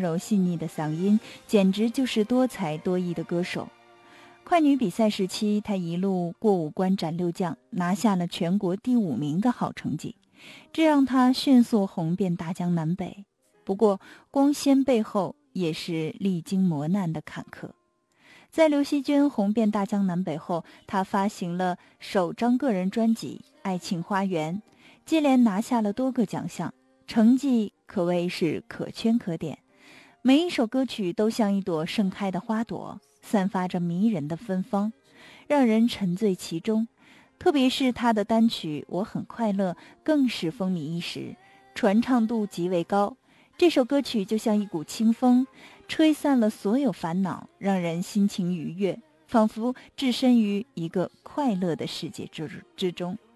柔细腻的嗓音，简直就是多才多艺的歌手。快女比赛时期，她一路过五关斩六将，拿下了全国第5名的好成绩，这让她迅速红遍大江南北。不过，光鲜背后也是历经磨难的坎坷。在刘惜君红遍大江南北后，她发行了首张个人专辑《爱情花园》，接连拿下了多个奖项，成绩可谓是可圈可点。每一首歌曲都像一朵盛开的花朵，散发着迷人的芬芳，让人沉醉其中。特别是她的单曲《我很快乐》更是风靡一时，传唱度极为高。这首歌曲就像一股清风，吹散了所有烦恼，让人心情愉悦，仿佛置身于一个快乐的世界之中。